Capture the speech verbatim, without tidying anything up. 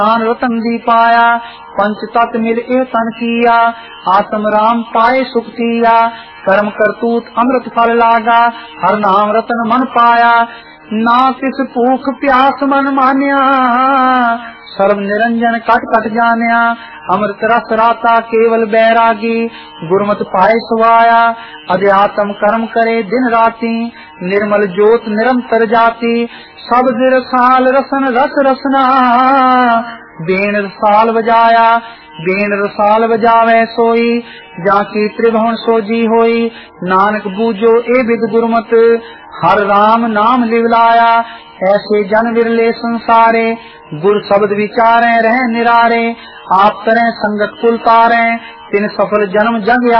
दान रतन दी पाया, पंच तत् मिल ए तन किया, आत्म राम पाए सुखतिया, कर्म करतूत अमृत फल लागा, हर नाम रतन मन पाया, ना किस भूख प्यास मन मान्या, सर्व निरंजन कट कट जानिया, अमृत रस राता केवल बैरागी, गुरमत पाए सुवाया, अध्यात्म कर्म करे दिन राती, निर्मल ज्योत निरंतर जाती, सब रसाल रसन रस रसना, बेन रसाल बजाया, बेन रसाल बजावे सोई, जाकी त्रिभुवन सोजी होई, नानक बूझो ए बिद गुरमत, हर राम नाम लिवलाया, ऐसे जन विरले संसारे, गुर शब्द विचारे रह निरारे, आप करें संगत कुल तारे, तिन सफल जन्म जग